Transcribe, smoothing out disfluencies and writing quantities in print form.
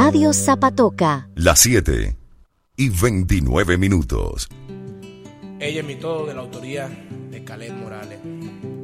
Radio Zapatoca. Las 7:29. Ella es mi todo, de la autoría de Caled Morales.